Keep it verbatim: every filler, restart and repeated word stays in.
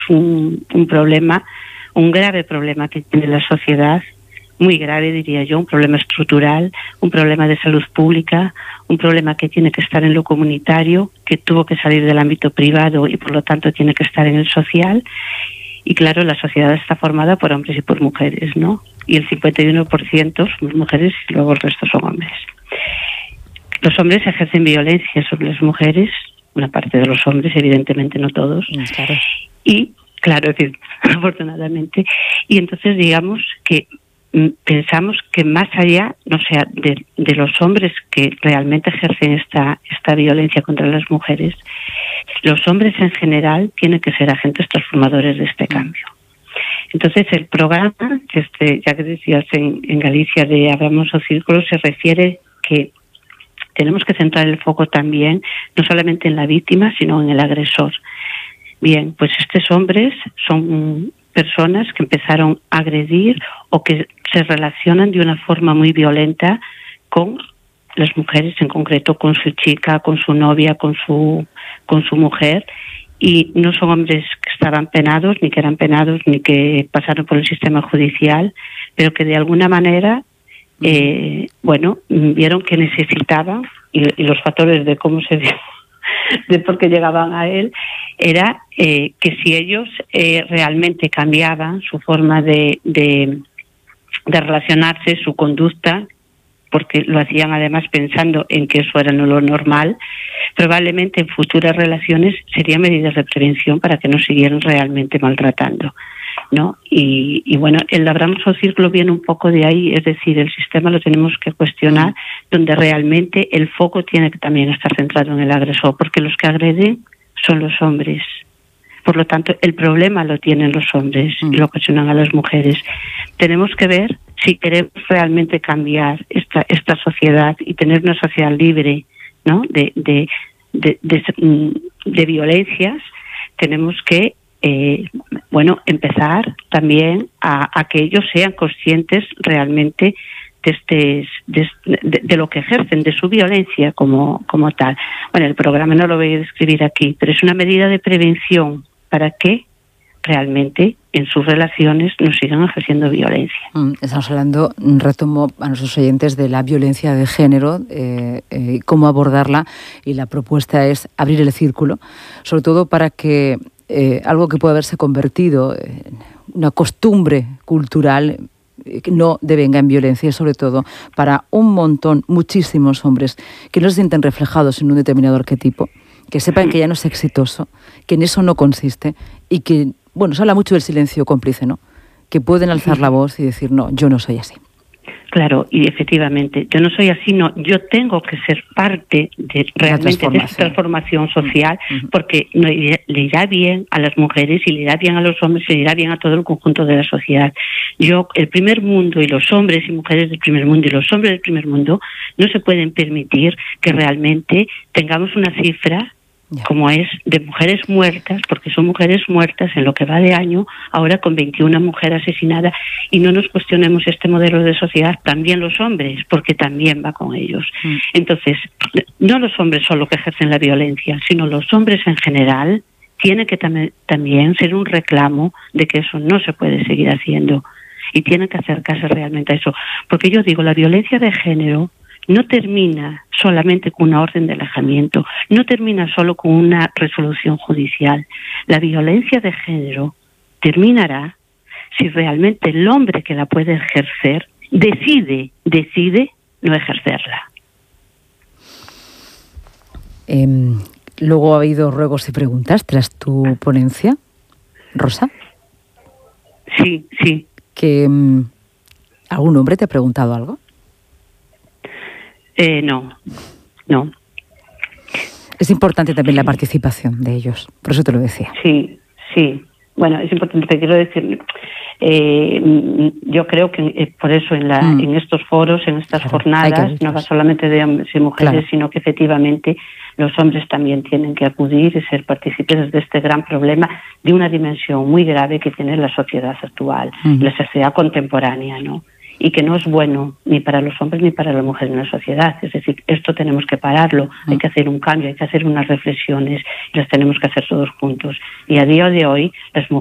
un, un problema, un grave problema que tiene la sociedad, muy grave diría yo, un problema estructural, un problema de salud pública, un problema que tiene que estar en lo comunitario, que tuvo que salir del ámbito privado y por lo tanto tiene que estar en el social. Y claro, la sociedad está formada por hombres y por mujeres, ¿no? Y el cincuenta y uno por ciento son mujeres y luego el resto son hombres. Los hombres ejercen violencia sobre las mujeres, una parte de los hombres, evidentemente no todos. Claro. Y, claro, es decir, afortunadamente, y entonces digamos que pensamos que más allá, no sea, de, de los hombres que realmente ejercen esta esta violencia contra las mujeres, los hombres en general tienen que ser agentes transformadores de este cambio. Entonces el programa, que este, ya que decías en, en Galicia de Abramos o Círculo, se refiere que tenemos que centrar el foco también, no solamente en la víctima, sino en el agresor. Bien, pues estos hombres son personas que empezaron a agredir o que se relacionan de una forma muy violenta con las mujeres, en concreto con su chica, con su novia, con su con su mujer, y no son hombres que estaban penados, ni que eran penados, ni que pasaron por el sistema judicial, pero que de alguna manera, eh, bueno, vieron que necesitaban, y, y los factores de cómo se dio, de por qué llegaban a él, era eh, que si ellos eh, realmente cambiaban su forma de, de, de relacionarse, su conducta, porque lo hacían además pensando en que eso era no lo normal, probablemente en futuras relaciones serían medidas de prevención para que no siguieran realmente maltratando, ¿no? Y, y bueno, el Abramos o Círculo viene un poco de ahí, es decir, el sistema lo tenemos que cuestionar, donde realmente el foco tiene que también estar centrado en el agresor, porque los que agreden son los hombres. Por lo tanto, el problema lo tienen los hombres y lo ocasionan a las mujeres. Tenemos que ver si queremos realmente cambiar esta esta sociedad y tener una sociedad libre, ¿no? de de de, de, de violencias. Tenemos que eh, bueno empezar también a, a que ellos sean conscientes realmente de, este, de, de, de lo que ejercen, de su violencia como como tal. Bueno, el programa no lo voy a describir aquí, pero es una medida de prevención para que realmente en sus relaciones no sigan ejerciendo violencia. Mm, estamos hablando, retomo a nuestros oyentes, de la violencia de género, eh, eh, cómo abordarla, y la propuesta es abrir el círculo, sobre todo para que eh, algo que puede haberse convertido en una costumbre cultural eh, que no devenga en violencia, y sobre todo para un montón, muchísimos hombres que no se sienten reflejados en un determinado arquetipo, que sepan que ya no es exitoso, que en eso no consiste, y que, bueno, se habla mucho del silencio cómplice, ¿no? Que pueden alzar la voz y decir, no, yo no soy así. Claro, y efectivamente, yo no soy así, no, yo tengo que ser parte de realmente de esa transformación social, uh-huh. porque no, le irá bien a las mujeres y le irá bien a los hombres y le irá bien a todo el conjunto de la sociedad. Yo, el primer mundo y los hombres y mujeres del primer mundo y los hombres del primer mundo no se pueden permitir que realmente tengamos una cifra como es de mujeres muertas, porque son mujeres muertas en lo que va de año, ahora con veintiuna mujeres asesinadas, y no nos cuestionemos este modelo de sociedad, también los hombres, porque también va con ellos. Mm. Entonces, no los hombres son los que ejercen la violencia, sino los hombres en general tienen que tam- también ser un reclamo de que eso no se puede seguir haciendo, y tienen que acercarse realmente a eso, porque yo digo, la violencia de género no termina solamente con una orden de alejamiento, no termina solo con una resolución judicial. La violencia de género terminará si realmente el hombre que la puede ejercer decide, decide no ejercerla. Eh, luego ha habido ruegos y preguntas tras tu ponencia, Rosa. Sí, sí. Que, ¿algún hombre te ha preguntado algo? Eh, no, no. Es importante también la participación de ellos, por eso te lo decía. Sí, sí. Bueno, es importante, te quiero decir, eh, yo creo que eh, por eso en, la, mm. en estos foros, en estas claro, jornadas, no va solamente de hombres y mujeres, claro. sino que efectivamente los hombres también tienen que acudir y ser partícipes de este gran problema de una dimensión muy grave que tiene la sociedad actual, mm. la sociedad contemporánea, ¿no? y que no es bueno ni para los hombres ni para las mujeres en la sociedad. Es decir, esto tenemos que pararlo, hay que hacer un cambio, hay que hacer unas reflexiones y las tenemos que hacer todos juntos. Y a día de hoy las mujeres